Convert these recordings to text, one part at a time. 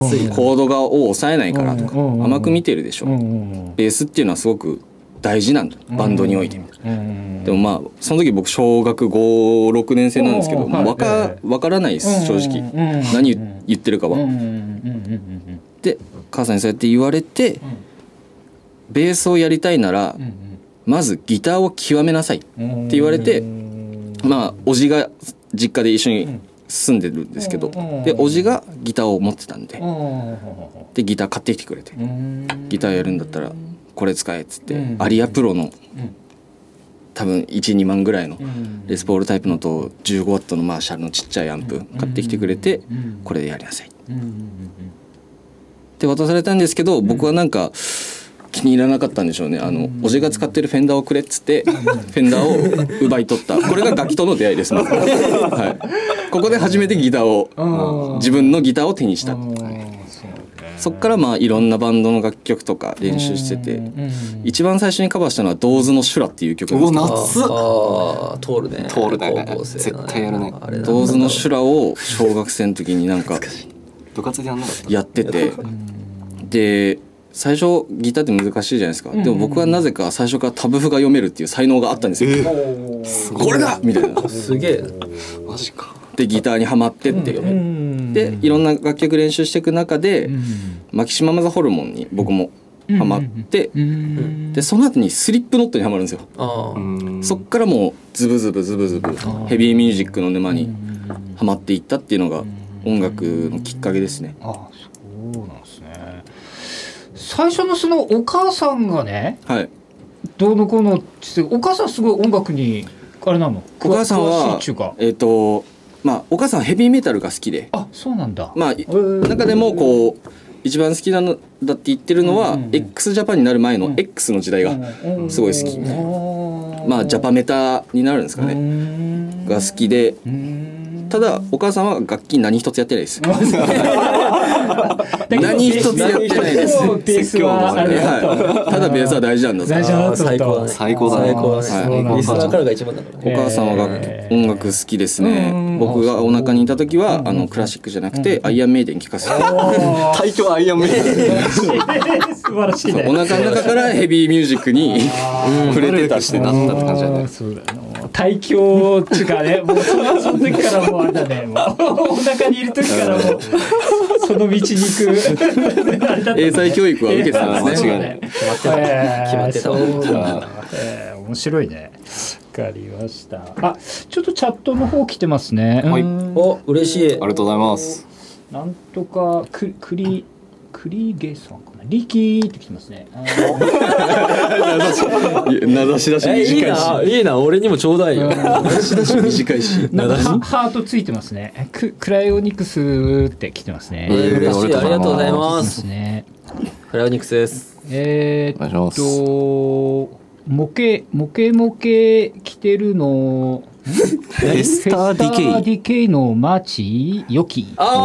コードを抑えないからとか甘く見てるでしょ。ベースっていうのはすごく大事なんだ、バンドにおいて。でもまあその時僕小学5、6年生なんですけど、わからないです、正直。何言ってるかは。で母さんにそうやって言われて、ベースをやりたいならまずギターを極めなさいって言われて、まあおじが実家で一緒に住んでるんですけど、でおじがギターを持ってたんで、でギター買ってきてくれて、ギターやるんだったらこれ使えっつって、アリアプロの多分 1,2 万ぐらいのレスポールタイプのと 15W のマーシャルのちっちゃいアンプ買ってきてくれて、これでやりなさいって渡されたんですけど、僕はなんか気に入らなかったんでしょうね。おじが使ってるフェンダーをくれっつってフェンダーを奪い取った。これが楽器との出会いですね。はい、ここで初めてギターを、自分のギターを手にした。そっからまあいろんなバンドの楽曲とか練習してて、一番最初にカバーしたのはドーズのシュラっていう曲なんですけど、 通るね絶対やるね。 ドーズのシュラを小学生の時になんか部活でやんなかった？ やってて、で最初ギターって難しいじゃないですか。でも僕はなぜか最初からタブ譜が読めるっていう才能があったんですよ。これだみたいな。 すげえ。 マジか。 でギターにはまってってよ、でいろんな楽曲練習していく中で、マキシマム・ザ・ホルモンに僕もはまって、でその後にスリップノットにはまるんですよ。そっからもうズブズブヘビーミュージックの沼にはまっていったっていうのが音楽のきっかけですね。 そうなんですね。最初のそのお母さんがね、 はい、 どうのこうのってお母さんすごい音楽にあれなの？ お母さんはまあお母さんはヘビーメタルが好きで、 そうなんだ。 まあ中でもこう一番好きなのだって言ってるのは、x ジャパンになる前の X の時代がすごい好きみたいな、まあジャパメタになるんですかね、が好きで、ただお母さんは楽器何一つやってないです。何一つやってないです。 ベースはあれだと、 ただベースは大事なんだ。 大事なんだと。 最高だね。 リスナーからが一番だから。 お母さんは音楽好きですね。僕がお腹にいた時はクラシックじゃなくてアイアンメイデン聴かせて、 対響アイアンメイデン素晴らしいね。 お腹の中からヘビーミュージックに触れてたしてなったって感じだね。 そうだ対響っていうかね、もうその時からもうあれだね、もうお腹にいる時からもうその道に行く英才教育は受けてたんですね。 間違いない。 決まってた。 面白いね。わかりました。ちょっとチャットの方来てますね。 お、嬉しい。 ありがとうございます。 なんとかクリゲさんかな、リキーって来てますね。 名指しだし短いし、 いいな、俺にもちょうだいよ。 名指しだし短いし、 なんかハートついてますね。クライオニクスって来てますね。 嬉しい、ありがとうございます。クライオニクスです。 お願いします。 モケ着てるのフェスタディケイのマーチヨキ。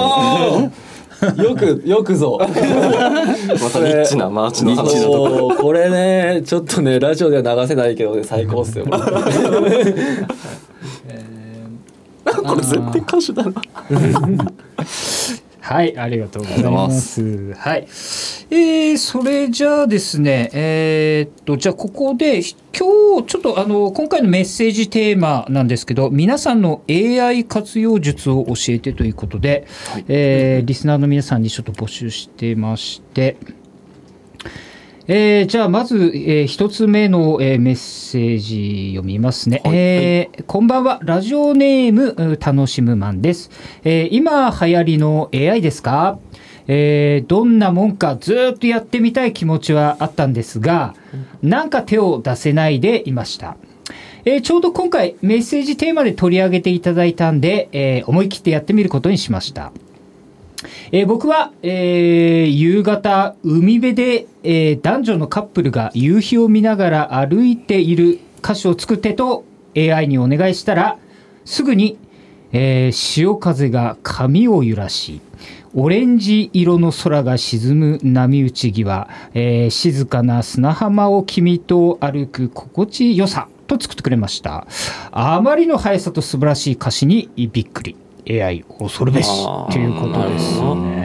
よくぞ。 またニッチなマーチの話だとこれね、ちょっとねラジオでは流せないけどね、最高っすよ。これ絶対歌手だな。 はい、ありがとうございます。はい、それじゃあですね、じゃあここで今日ちょっと今回のメッセージテーマなんですけど、皆さんの AI 活用術を教えてということで、リスナーの皆さんにちょっと募集してまして、じゃあまず、一つ目の、メッセージ読みますね。こんばんは、ラジオネーム楽しむマンです。今流行りの AI ですか？どんなもんかずっとやってみたい気持ちはあったんですが、なんか手を出せないでいました。ちょうど今回メッセージテーマで取り上げていただいたんで、思い切ってやってみることにしました。僕は、夕方海辺で、男女のカップルが夕日を見ながら歩いている歌詞を作ってと AI にお願いしたら、すぐに、潮風が髪を揺らし、オレンジ色の空が沈む波打ち際、静かな砂浜を君と歩く心地よさと作ってくれました。あまりの速さと素晴らしい歌詞にびっくり。AI 恐るべしということですね。